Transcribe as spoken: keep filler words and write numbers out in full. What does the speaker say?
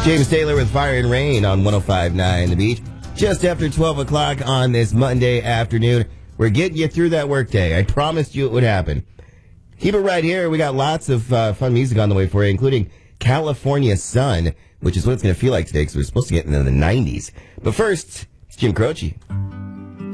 James Taylor with Fire and Rain on one oh five point nine The Beach. Just after twelve o'clock on this Monday afternoon. We're getting you through that workday. I promised you it would happen. Keep it right here. We got lots of uh, fun music on the way for you, including California Sun, which is what it's going to feel like today because we're supposed to get into the nineties. But first, it's Jim Croce.